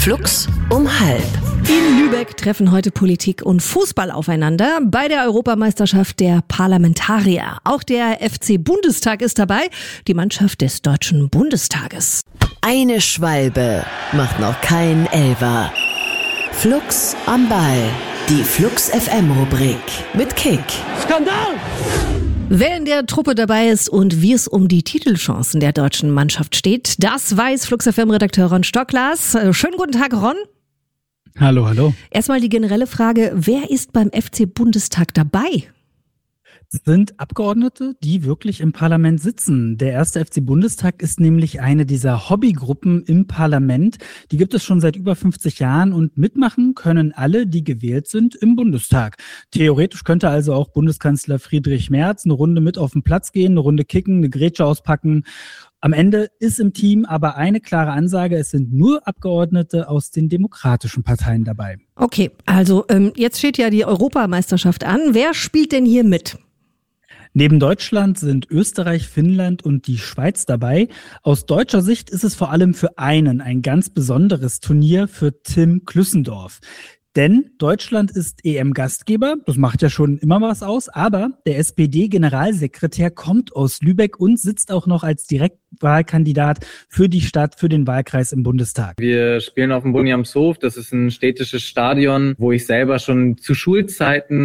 Flux um 12:30. In Lübeck treffen heute Politik und Fußball aufeinander bei der Europameisterschaft der Parlamentarier. Auch der FC Bundestag ist dabei, die Mannschaft des Deutschen Bundestages. Eine Schwalbe macht noch keinen Elfer. Flux am Ball. Die Flux FM-Rubrik mit Kick. Skandal! Wer in der Truppe dabei ist und wie es um die Titelchancen der deutschen Mannschaft steht, das weiß Flux FM-Redakteur Ron Stocklas. Schönen guten Tag, Ron. Hallo, hallo. Erstmal die generelle Frage, wer ist beim FC Bundestag dabei? Es sind Abgeordnete, die wirklich im Parlament sitzen. Der erste FC Bundestag ist nämlich eine dieser Hobbygruppen im Parlament. Die gibt es schon seit über 50 Jahren und mitmachen können alle, die gewählt sind im Bundestag. Theoretisch könnte also auch Bundeskanzler Friedrich Merz eine Runde mit auf den Platz gehen, eine Runde kicken, eine Grätsche auspacken. Am Ende ist im Team aber eine klare Ansage, es sind nur Abgeordnete aus den demokratischen Parteien dabei. Okay, also jetzt steht ja die Europameisterschaft an. Wer spielt denn hier mit? Neben Deutschland sind Österreich, Finnland und die Schweiz dabei. Aus deutscher Sicht ist es vor allem für einen ein ganz besonderes Turnier, für Tim Klüssendorf. Denn Deutschland ist EM-Gastgeber, das macht ja schon immer was aus, aber der SPD-Generalsekretär kommt aus Lübeck und sitzt auch noch als Direktwahlkandidat für die Stadt, für den Wahlkreis im Bundestag. Wir spielen auf dem Buniamshof, das ist ein städtisches Stadion, wo ich selber schon zu Schulzeiten